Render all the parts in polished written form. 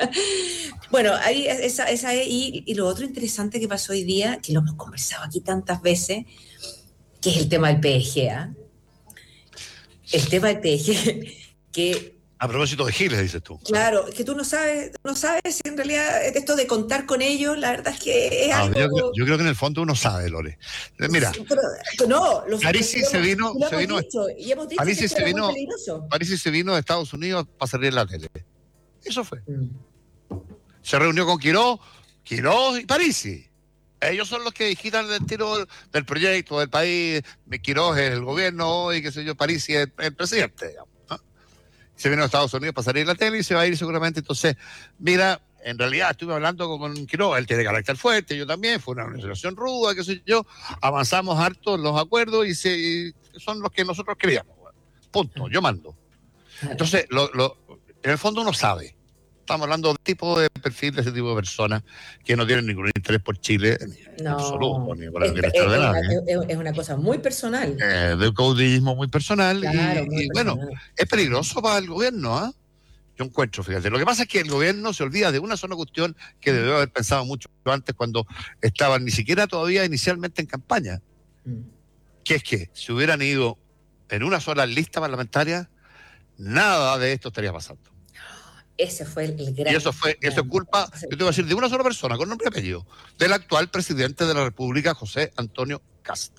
Bueno, ahí esa es, y lo otro interesante que pasó hoy día, que lo hemos conversado aquí tantas veces, que es el tema del PDG, ¿eh? El tema del PDG, que A propósito de Giles, dices tú. claro, que tú no sabes si en realidad esto de contar con ellos, la verdad es que es algo. Yo creo que en el fondo uno sabe, Lore. Mira, Pero no, Parisi se vino, lo hemos dicho, y hemos dicho que Parisi esto se era muy vino, peligroso. Parisi se vino de Estados Unidos para salir en la tele. Eso fue. Mm. Se reunió con Quirós y Parisi. Ellos son los que digitan el tiro del proyecto, del país. Quirós es el gobierno y qué sé yo, Parisi es el presidente, digamos, ¿no? Se vino a Estados Unidos para salir en la tele y se va a ir seguramente. Entonces, mira, en realidad estuve hablando con Quirós, él tiene carácter fuerte, yo también, fue una negociación ruda, qué sé yo, avanzamos harto en los acuerdos y son los que nosotros queríamos. Punto, yo mando. Entonces, en el fondo uno sabe. Estamos hablando de tipo de perfil de ese tipo de personas que no tienen ningún interés por Chile en absoluto, ni por el bienestar de nadie. Es una cosa muy personal. De un caudillismo muy personal Claro, muy y bueno, personal. es peligroso para el gobierno, ¿ah? Yo encuentro, fíjate. Lo que pasa es que el gobierno se olvida de una sola cuestión que debió haber pensado mucho antes cuando estaban ni siquiera todavía inicialmente en campaña, que es que si hubieran ido en una sola lista parlamentaria, nada de esto estaría pasando. Ese fue el gran... Y eso es culpa, yo te voy a decir, de una sola persona, con nombre y apellido, del actual presidente de la República, José Antonio Kast.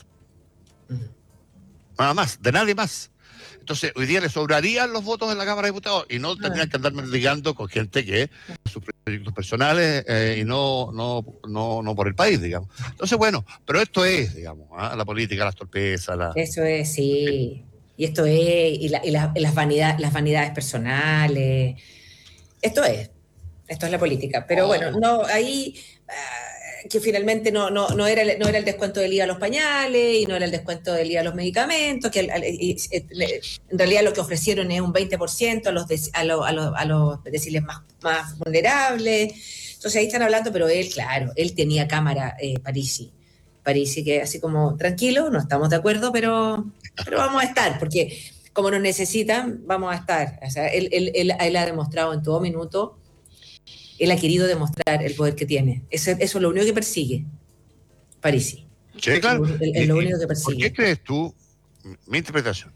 Nada más, de nadie más. Entonces, hoy día le sobrarían los votos en la Cámara de Diputados y no tendrían que andar ligando con gente que sus proyectos personales y no por el país, digamos. Entonces, bueno, pero esto es, digamos, la política, las torpezas, Eso es, sí. Y esto es, y las vanidades personales. Esto es la política. Pero bueno, no, ahí que finalmente no era el descuento del IVA a los pañales y no era el descuento del IVA a los medicamentos, que en realidad lo que ofrecieron es un 20% a los deciles más vulnerables. Entonces ahí están hablando, pero él, claro, él tenía cámara, Parisi, que así como, tranquilo, no estamos de acuerdo, pero vamos a estar, porque como nos necesitan, vamos a estar. O sea, él ha demostrado en todo minuto, él ha querido demostrar el poder que tiene. Eso es lo único que persigue Parisi. Sí, claro. Es lo único que persigue. ¿Por qué crees tú, mi interpretación?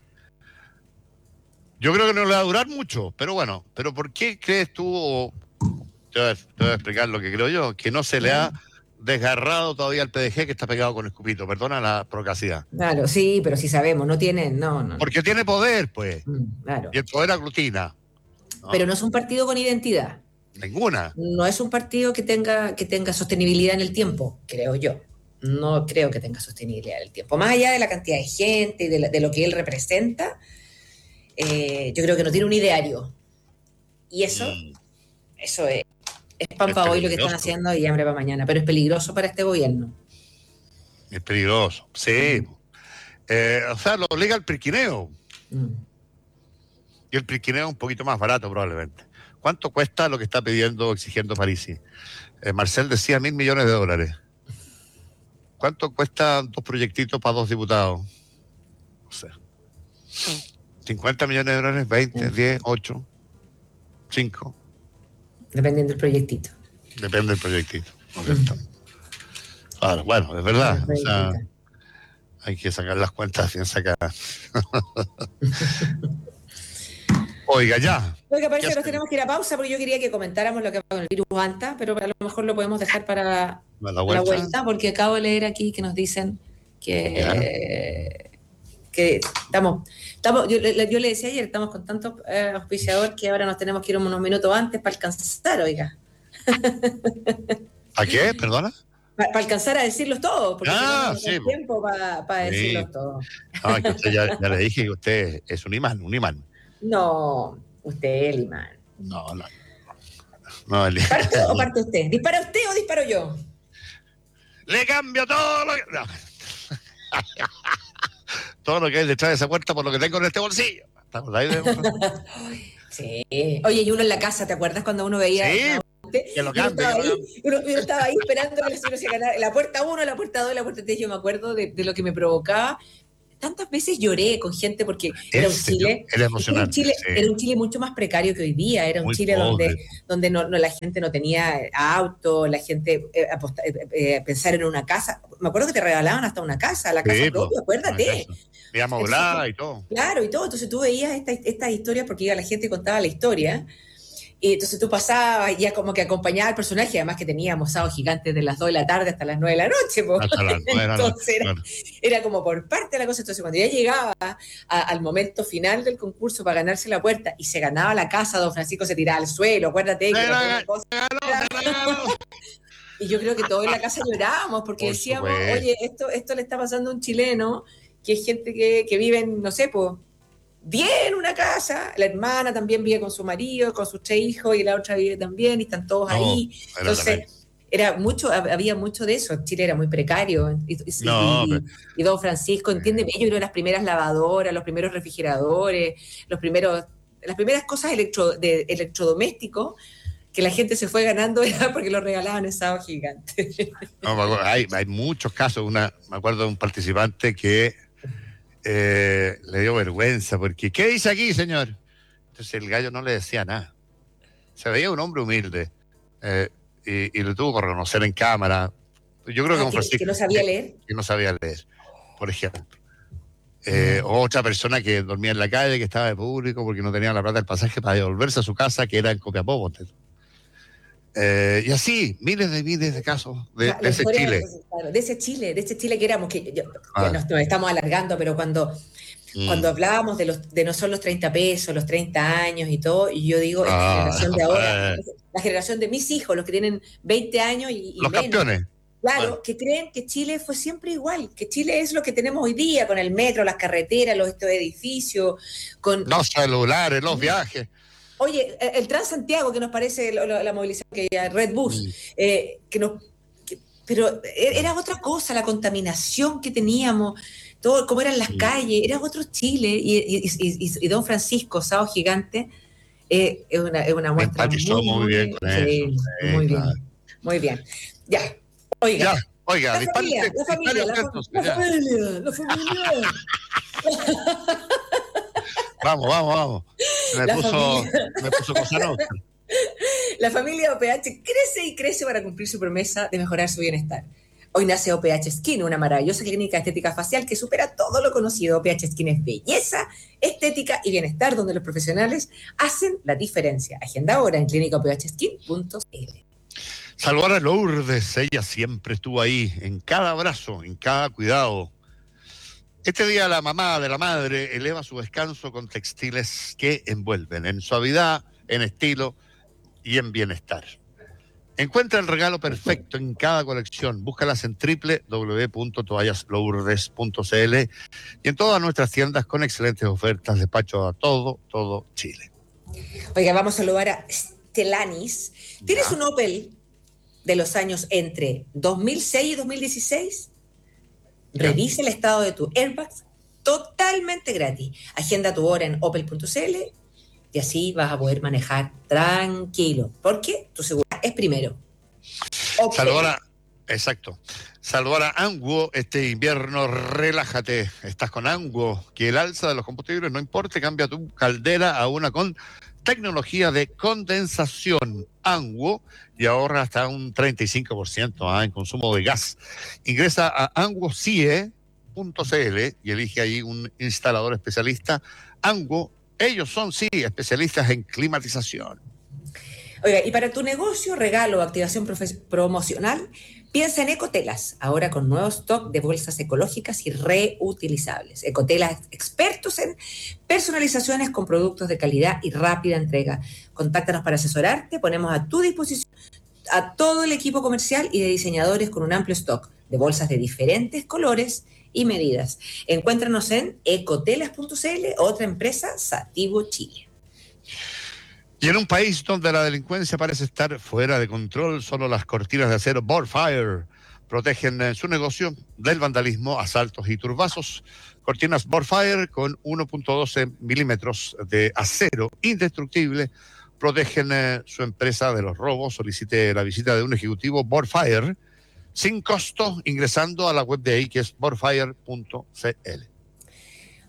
Yo creo que no le va a durar mucho, pero bueno, pero ¿por qué crees tú, te voy a explicar lo que creo yo, que no se le ha desgarrado todavía al PDG que está pegado con Escupito? Perdona la procacidad. Claro, sí, pero sí sabemos, no tienen, no. Porque tiene poder, pues. Claro. Y el poder aglutina. ¿No? Pero no es un partido con identidad. Ninguna. No es un partido que tenga sostenibilidad en el tiempo, creo yo. No creo que tenga sostenibilidad en el tiempo. Más allá de la cantidad de gente y de lo que él representa, yo creo que no tiene un ideario. Y eso es pan para hoy lo que están haciendo y hambre para mañana. Pero es peligroso para este gobierno. Es peligroso, sí. O sea, lo obliga al pirquineo. Y el pirquineo es un poquito más barato probablemente. ¿Cuánto cuesta lo que está pidiendo, exigiendo Parisi? Marcel decía $1.000 millones. ¿Cuánto cuesta 2 proyectitos para 2 diputados? No sé. $50 millones, 20, 10, 8, 5. Dependiendo del proyectito. Depende del proyectito. Claro, bueno, es verdad. O sea, hay que sacar las cuentas bien sacadas. Oiga, ya. Oiga, parece que nos tenemos que ir a pausa porque yo quería que comentáramos lo que pasa con el virus Anta, pero a lo mejor lo podemos dejar para la vuelta, porque acabo de leer aquí que nos dicen que estamos yo le decía ayer, estamos con tantos auspiciadores que ahora nos tenemos que ir unos minutos antes para alcanzar, oiga. ¿A qué? ¿Perdona? Para alcanzar a decirlos todos, porque no sí, tenemos tiempo para decirlos todos. Que usted ya le dije que usted es un imán. No, usted es el imán. No, ¿Parte o parte usted? ¿Dispara usted o disparo yo? Le cambio todo lo que... No. Todo lo que hay detrás de esa puerta por lo que tengo en este bolsillo. Estamos ahí Sí. Oye, y uno en la casa, ¿te acuerdas cuando uno veía? Sí, que lo cambie. Uno estaba ahí esperando que la puerta 1, la puerta 2, la puerta 3. Yo me acuerdo de lo que me provocaba tantas veces lloré con gente porque era un Chile, era emocionante, sí. Era un Chile mucho más precario que hoy día, era un Muy Chile pobre. donde la gente no tenía auto, la gente pensar en una casa. Me acuerdo que te regalaban hasta una casa, la casa propia, acuérdate. Vía moblada y todo. Claro, y todo. Entonces tú veías estas historias porque iba la gente y contaba la historia. Y entonces tú pasabas ya como que acompañaba al personaje, además que teníamos sábados gigantes de las 2 de la tarde hasta las 9 de la noche. Po. Hasta las 9 de la noche. Entonces era como por parte de la cosa. Entonces cuando ya llegaba al momento final del concurso para ganarse la puerta y se ganaba la casa, don Francisco se tiraba al suelo, acuérdate. Y yo creo que todos en la casa llorábamos porque decíamos, oye, esto le está pasando a un chileno, que es gente que vive en, no sé, pues, bien una casa, la hermana también vive con su marido, con sus 3 hijos, y la otra vive también, y están todos ahí. Entonces, había mucho de eso. Chile era muy precario. Y don Francisco, entiéndeme, yo creo que las primeras lavadoras, los primeros refrigeradores, las primeras cosas de electrodomésticos que la gente se fue ganando era porque lo regalaban en sábado gigante. No, hay muchos casos. Me acuerdo de un participante que le dio vergüenza porque ¿qué dice aquí, señor? Entonces el gallo no le decía nada. Se veía un hombre humilde y lo tuvo que reconocer en cámara. Yo creo que don Francisco, que no sabía leer. Que no sabía leer, por ejemplo. Otra persona que dormía en la calle, que estaba de público porque no tenía la plata del pasaje para devolverse a su casa, que era en Copiapó. Y así, miles de casos de ese Chile. De ese Chile que éramos, nos estamos alargando, pero cuando hablábamos de no son los 30 pesos, los 30 años y todo, y yo digo, esta generación de ahora, la generación de mis hijos, los que tienen 20 años y los menos, campeones. Claro, que creen que Chile fue siempre igual, que Chile es lo que tenemos hoy día, con el metro, las carreteras, estos edificios, con los celulares, los viajes. Oye, el Transantiago, que nos parece la movilización que Red Bus, pero era otra cosa, la contaminación que teníamos, todo cómo eran las calles, era otro Chile, y don Francisco, sábado gigante, es una muestra muy bien con eso. Muy bien, muy bien. Ya, oiga. La familia. Vamos. Me puso cosa nostra. La familia OPH crece y crece para cumplir su promesa de mejorar su bienestar. Hoy nace OPH Skin, una maravillosa clínica estética facial que supera todo lo conocido. OPH Skin es belleza, estética y bienestar, donde los profesionales hacen la diferencia. Agenda ahora en clínicaophskin.cl. Saludar a Lourdes, ella siempre estuvo ahí, en cada abrazo, en cada cuidado. Este día la mamá de la madre eleva su descanso con textiles que envuelven en suavidad, en estilo y en bienestar. Encuentra el regalo perfecto en cada colección. Búscalas en www.toallaslourdes.cl y en todas nuestras tiendas con excelentes ofertas, despacho a todo Chile. Oiga, vamos a saludar a Stellantis. ¿Tienes un Opel de los años entre 2006 y 2016? Revisa el estado de tu Airbags totalmente gratis. Agenda tu hora en opel.cl y así vas a poder manejar tranquilo, porque tu seguridad es primero. Saludar a Anguo este invierno, relájate. Estás con Anguo, que el alza de los combustibles no importa, cambia tu caldera a una con tecnología de condensación Anguo y ahorra hasta un 35% en consumo de gas. Ingresa a anguocie.cl y elige ahí un instalador especialista. Anguo, ellos son especialistas en climatización. Oiga, y para tu negocio, regalo o activación promocional, piensa en Ecotelas, ahora con nuevo stock de bolsas ecológicas y reutilizables. Ecotelas, expertos en personalizaciones con productos de calidad y rápida entrega. Contáctanos para asesorarte, ponemos a tu disposición a todo el equipo comercial y de diseñadores con un amplio stock de bolsas de diferentes colores y medidas. Encuéntranos en ecotelas.cl, otra empresa, Sativo Chile. Y en un país donde la delincuencia parece estar fuera de control, solo las cortinas de acero Borfire protegen su negocio del vandalismo, asaltos y turbazos. Cortinas Borfire con 1.12 milímetros de acero indestructible protegen su empresa de los robos. Solicite la visita de un ejecutivo Borfire sin costo ingresando a la web de ahí, que es borfire.cl.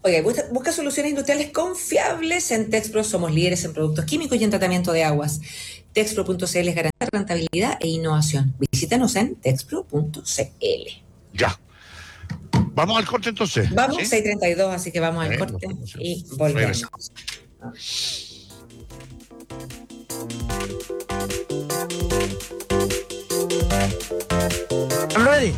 Oye, busca soluciones industriales confiables en Texpro. Somos líderes en productos químicos y en tratamiento de aguas. Texpro.cl es garantía de rentabilidad e innovación. Visítanos en texpro.cl. Ya. Vamos al corte entonces. Vamos, ¿sí? 6:32, así que vamos al corte y volvemos. I'm ready.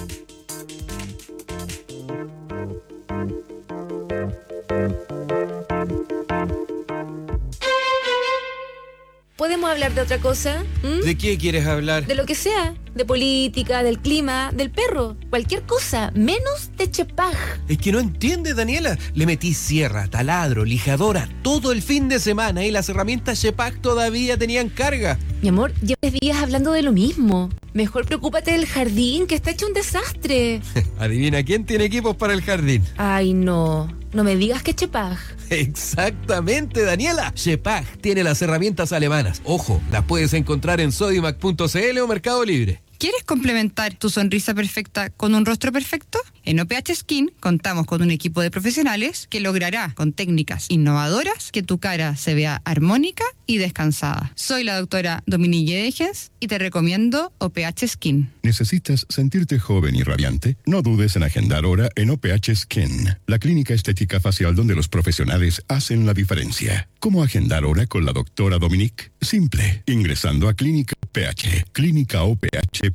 ¿Podemos hablar de otra cosa? ¿De qué quieres hablar? De lo que sea, de política, del clima, del perro, cualquier cosa, menos de Chepag. Es que no entiendes, Daniela. Le metí sierra, taladro, lijadora todo el fin de semana y las herramientas Chepag todavía tenían carga. Mi amor, llevas días hablando de lo mismo. Mejor preocúpate del jardín, que está hecho un desastre. Adivina quién tiene equipos para el jardín. Ay, no me digas que Chepag. Exactamente, Daniela. Chepag tiene las herramientas alemanas. Ojo, las puedes encontrar en sodimac.cl o Mercado Libre. ¿Quieres complementar tu sonrisa perfecta con un rostro perfecto? En OPH Skin contamos con un equipo de profesionales que logrará, con técnicas innovadoras, que tu cara se vea armónica y descansada. Soy la doctora Dominique Degens y te recomiendo OPH Skin. ¿Necesitas sentirte joven y radiante? No dudes en agendar hora en OPH Skin, la clínica estética facial donde los profesionales hacen la diferencia. ¿Cómo agendar hora con la doctora Dominique? Simple, ingresando a Clínica OPH, clínicaoph.cl.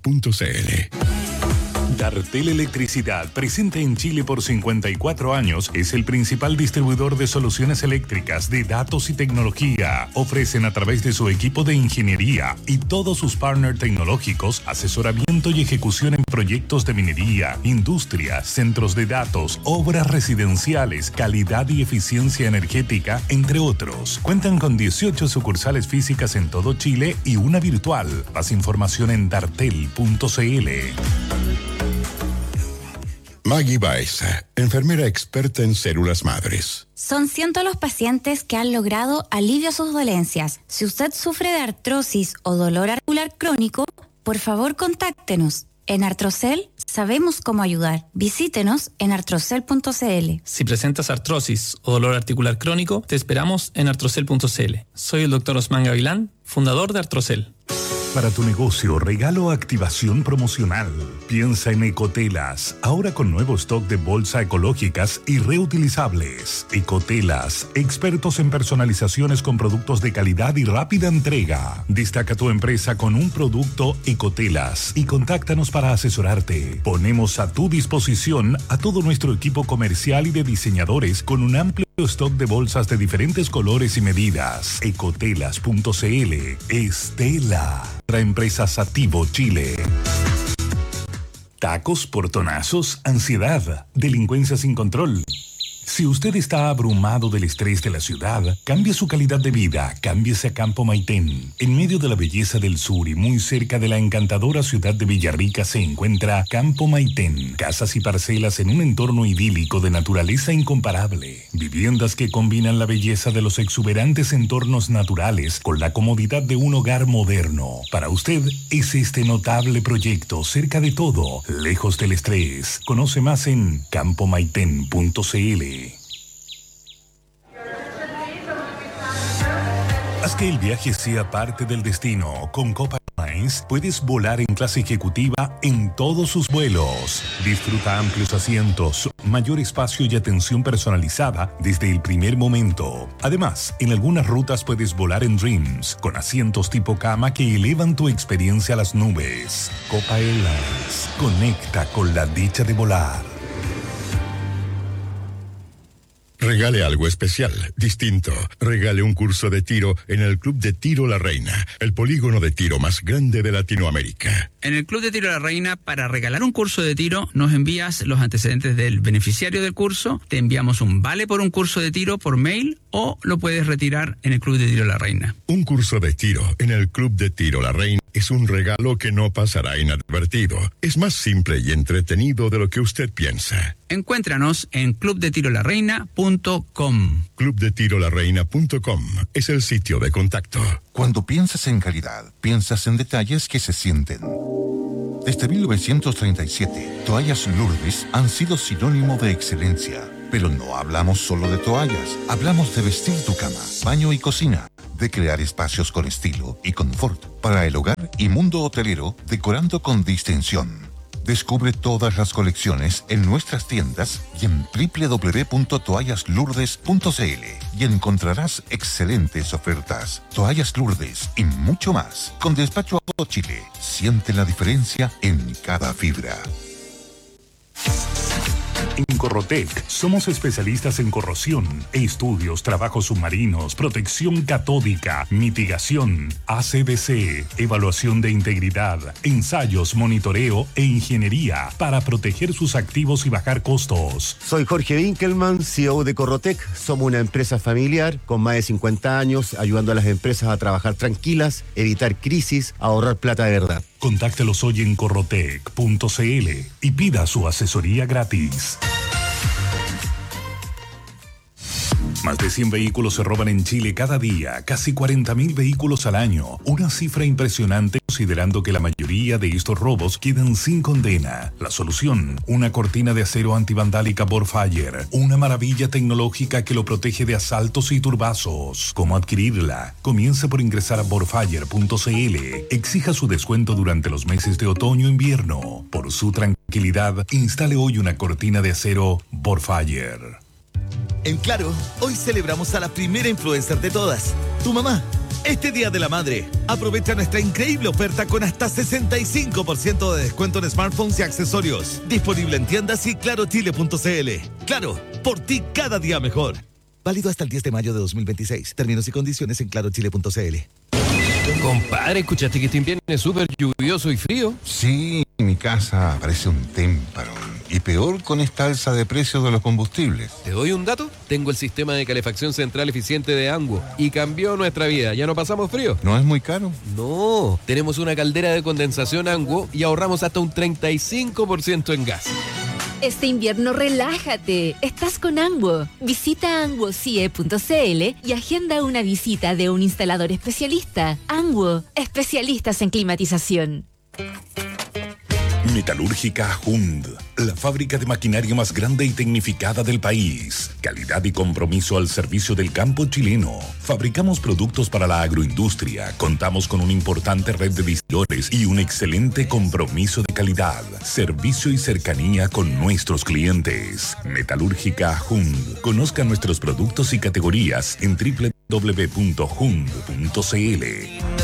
Dartel Electricidad, presente en Chile por 54 años, es el principal distribuidor de soluciones eléctricas, de datos y tecnología. Ofrecen a través de su equipo de ingeniería y todos sus partners tecnológicos asesoramiento y ejecución en proyectos de minería, industria, centros de datos, obras residenciales, calidad y eficiencia energética, entre otros. Cuentan con 18 sucursales físicas en todo Chile y una virtual. Más información en dartel.cl. Maggie Baeza, enfermera experta en células madres. Son cientos los pacientes que han logrado alivio a sus dolencias. Si usted sufre de artrosis o dolor articular crónico, por favor contáctenos. En Artrocel sabemos cómo ayudar. Visítenos en artrocel.cl. Si presentas artrosis o dolor articular crónico, te esperamos en artrocel.cl. Soy el Dr. Osman Gavilán, fundador de Artrocel. Para tu negocio, regalo o activación promocional. Piensa en Ecotelas, ahora con nuevo stock de bolsa ecológicas y reutilizables. Ecotelas, expertos en personalizaciones con productos de calidad y rápida entrega. Destaca tu empresa con un producto Ecotelas y contáctanos para asesorarte. Ponemos a tu disposición a todo nuestro equipo comercial y de diseñadores con un amplio stock de bolsas de diferentes colores y medidas. Ecotelas.cl. Estela. Para empresas Activo Chile. Tacos, portonazos, ansiedad, delincuencia sin control. Si usted está abrumado del estrés de la ciudad, cambie su calidad de vida, cámbiese a Campo Maitén. En medio de la belleza del sur y muy cerca de la encantadora ciudad de Villarrica se encuentra Campo Maitén. Casas y parcelas en un entorno idílico de naturaleza incomparable. Viviendas que combinan la belleza de los exuberantes entornos naturales con la comodidad de un hogar moderno. Para usted es este notable proyecto cerca de todo, lejos del estrés. Conoce más en campomaitén.cl. Haz que el viaje sea parte del destino. Con Copa Airlines puedes volar en clase ejecutiva en todos sus vuelos. Disfruta amplios asientos, mayor espacio y atención personalizada desde el primer momento. Además, en algunas rutas puedes volar en Dreams, con asientos tipo cama que elevan tu experiencia a las nubes. Copa Airlines, conecta con la dicha de volar. Regale algo especial, distinto. Regale un curso de tiro en el Club de Tiro La Reina, el polígono de tiro más grande de Latinoamérica. En el Club de Tiro La Reina, para regalar un curso de tiro, nos envías los antecedentes del beneficiario del curso, te enviamos un vale por un curso de tiro por mail o lo puedes retirar en el Club de Tiro La Reina. Un curso de tiro en el Club de Tiro La Reina es un regalo que no pasará inadvertido. Es más simple y entretenido de lo que usted piensa. Encuéntranos en clubdetirolareina.com. Clubdetirolareina.com es el sitio de contacto. Cuando piensas en calidad, piensas en detalles que se sienten. Desde 1937, toallas Lourdes han sido sinónimo de excelencia. Pero no hablamos solo de toallas, hablamos de vestir tu cama, baño y cocina, de crear espacios con estilo y confort para el hogar y mundo hotelero, decorando con distinción. Descubre todas las colecciones en nuestras tiendas y en www.toallaslourdes.cl y encontrarás excelentes ofertas, toallas Lourdes y mucho más. Con despacho a todo Chile, siente la diferencia en cada fibra. En Corrotec somos especialistas en corrosión, estudios, trabajos submarinos, protección catódica, mitigación, ACDC, evaluación de integridad, ensayos, monitoreo e ingeniería para proteger sus activos y bajar costos. Soy Jorge Winkelmann, CEO de Corrotec. Somos una empresa familiar con más de 50 años, ayudando a las empresas a trabajar tranquilas, evitar crisis, ahorrar plata de verdad. Contáctelos hoy en corrotec.cl y pida su asesoría gratis. Más de 100 vehículos se roban en Chile cada día, casi 40.000 vehículos al año. Una cifra impresionante considerando que la mayoría de estos robos quedan sin condena. La solución, una cortina de acero antivandálica Borfire, una maravilla tecnológica que lo protege de asaltos y turbazos. ¿Cómo adquirirla? Comience por ingresar a borfire.cl. Exija su descuento durante los meses de otoño-invierno. Por su tranquilidad, instale hoy una cortina de acero Borfire. En Claro, hoy celebramos a la primera influencer de todas, tu mamá. Este Día de la Madre, aprovecha nuestra increíble oferta con hasta 65% de descuento en smartphones y accesorios. Disponible en tiendas y clarochile.cl. Claro, por ti cada día mejor. Válido hasta el 10 de mayo de 2026. Términos y condiciones en clarochile.cl. Compadre, ¿escuchaste que este invierno es súper lluvioso y frío? Sí, mi casa parece un témpano. Y peor con esta alza de precios de los combustibles. ¿Te doy un dato? Tengo el sistema de calefacción central eficiente de Anguo y cambió nuestra vida. ¿Ya no pasamos frío? ¿No es muy caro? No, tenemos una caldera de condensación Anguo y ahorramos hasta un 35% en gas. Este invierno relájate, estás con Anguo. Visita anguocie.cl y agenda una visita de un instalador especialista. Anguo, especialistas en climatización. Metalúrgica Hund, la fábrica de maquinaria más grande y tecnificada del país. Calidad y compromiso al servicio del campo chileno. Fabricamos productos para la agroindustria. Contamos con una importante red de distribuidores y un excelente compromiso de calidad, servicio y cercanía con nuestros clientes. Metalúrgica Hund. Conozca nuestros productos y categorías en www.hund.cl.